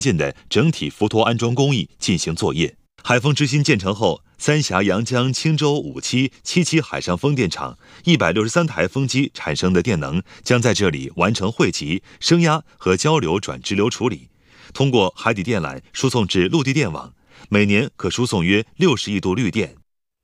进的整体浮托安装工艺进行作业。海风之心建成后，三峡、阳江、青州5期、7期海上风电场163台风机产生的电能将在这里完成汇集、升压和交流转直流处理，通过海底电缆输送至陆地电网，每年可输送约60亿度绿电。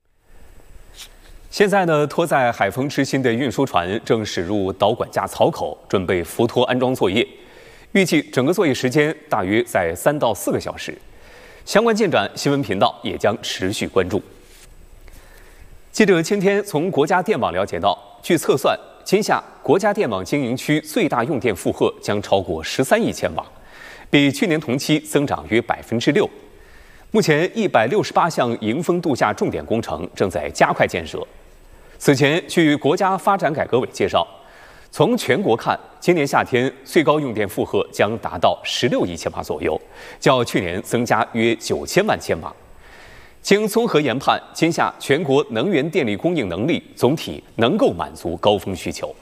现在呢，拖载海风之心的运输船正驶入导管架槽口，准备浮托安装作业，预计整个作业时间大约在3到4个小时。相关进展，新闻频道也将持续关注。记者今天从国家电网了解到，据测算，今夏国家电网经营区最大用电负荷将超过13亿千瓦，比去年同期增长约6%。目前168项迎风度假重点工程正在加快建设。此前，据国家发展改革委介绍，从全国看，今年夏天最高用电负荷将达到16亿千瓦左右，较去年增加约9000万千瓦。经综合研判，今夏全国能源电力供应能力总体能够满足高峰需求。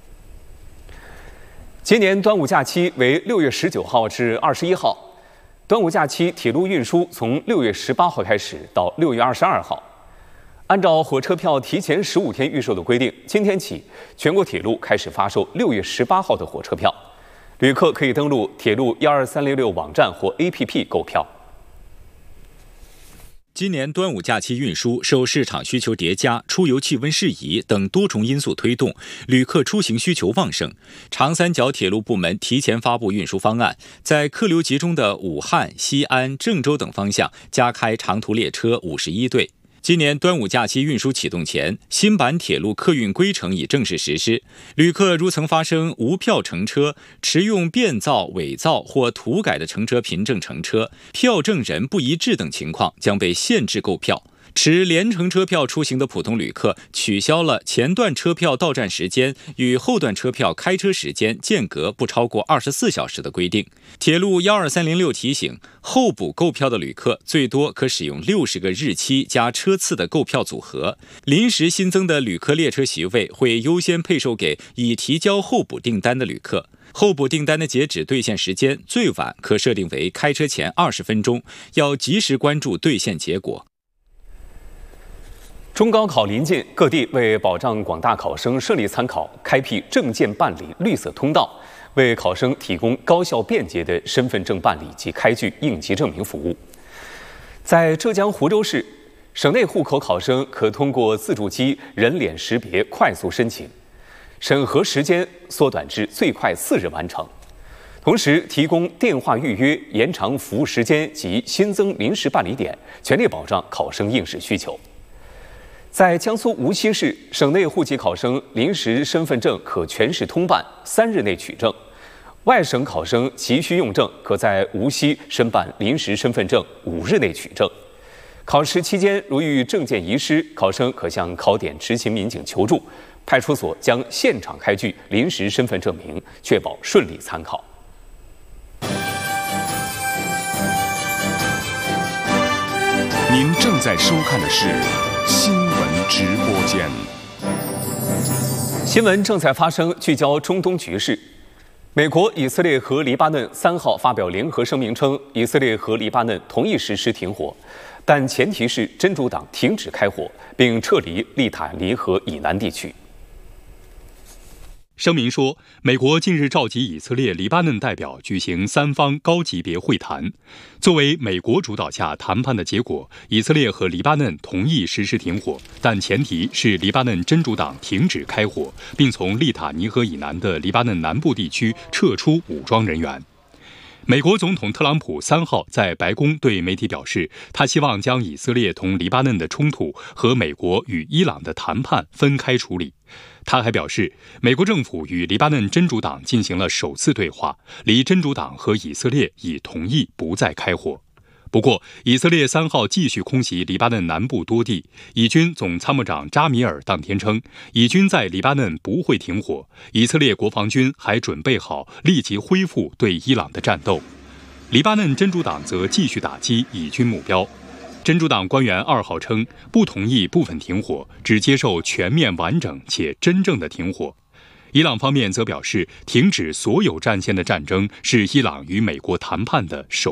今年端午假期为6月19号至21号，端午假期铁路运输从6月18号开始到6月22号。按照火车票提前15天预售的规定，今天起，全国铁路开始发售6月18号的火车票，旅客可以登录铁路12306网站或 APP 购票。 今年端午假期运输受市场需求叠加、出游气温适宜等多重因素推动，旅客出行需求旺盛。长三角铁路部门提前发布运输方案，在客流集中的武汉、西安、郑州等方向加开长途列车51对。今年端午假期运输启动前，新版铁路客运规程已正式实施。旅客如曾发生无票乘车、持用变造、伪造或涂改的乘车凭证乘车、票证人不一致等情况，将被限制购票。持联程车票出行的普通旅客取消了前段车票到站时间与后段车票开车时间间隔不超过24小时的规定。铁路12306提醒，候补购票的旅客最多可使用60个日期加车次的购票组合。临时新增的旅客列车席位会优先配售给已提交候补订单的旅客。候补订单的截止兑现时间最晚可设定为开车前20分钟，要及时关注兑现结果。 中高考临近，各地为保障广大考生顺利参考，开辟证件办理绿色通道，为考生提供高效便捷的身份证办理及开具应急证明服务。在浙江湖州市，省内户口考生可通过自助机人脸识别快速申请，审核时间缩短至最快4日完成。同时，提供电话预约、延长服务时间及新增临时办理点，全力保障考生应试需求。在江苏无锡市，省内户籍考生临时身份证可全市通办，3日内取证；外省考生急需用证，可在无锡申办临时身份证，5日内取证。考试期间如遇证件遗失，考生可向考点执勤民警求助，派出所将现场开具临时身份证明，确保顺利参考。 您正在收看的是新闻直播间。 新闻正在发生，聚焦中东局势。美国、以色列和黎巴嫩3号发表联合声明称，以色列和黎巴嫩同意实施停火，但前提是真主党停止开火，并撤离利塔尼河以南地区。 声明说，美国近日召集以色列、黎巴嫩代表举行3方高级别会谈。作为美国主导下谈判的结果，以色列和黎巴嫩同意实施停火，但前提是黎巴嫩真主党停止开火，并从利塔尼河以南的黎巴嫩南部地区撤出武装人员。美国总统特朗普3号在白宫对媒体表示，他希望将以色列同黎巴嫩的冲突和美国与伊朗的谈判分开处理。他还表示，美国政府与黎巴嫩真主党进行了首次对话，黎真主党和以色列已同意不再开火。不过，以色列3号继续空袭黎巴嫩南部多地。以军总参谋长扎米尔当天称，以军在黎巴嫩不会停火，以色列国防军还准备好立即恢复对伊朗的战斗。黎巴嫩真主党则继续打击以军目标。真主党官员2号称，不同意部分停火，只接受全面完整且真正的停火。伊朗方面则表示，停止所有战线的战争是伊朗与美国谈判的首